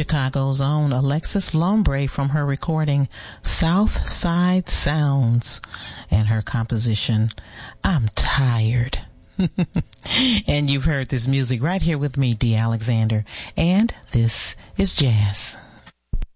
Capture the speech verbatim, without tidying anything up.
Chicago's own Alexis Lombre from her recording South Side Sounds and her composition, I'm Tired. And you've heard this music right here with me, Dee Alexander, and this is Jazz.